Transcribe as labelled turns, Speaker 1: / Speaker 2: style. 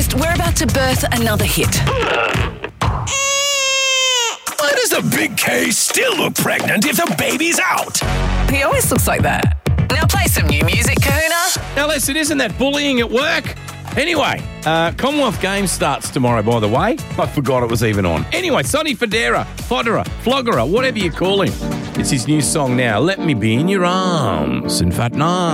Speaker 1: honest, we're about to birth another hit.
Speaker 2: Why does the big K still look pregnant if the baby's out?
Speaker 1: He always looks like that. Now play some new music, Kahuna.
Speaker 3: Now, listen, isn't that bullying at work? Anyway, Commonwealth Games starts tomorrow, by the way. I forgot it was even on. Anyway, Sonny Fodera, Floggerer, whatever you call him. It's his new song now, Let Me Be in Your Arms. In fact, no.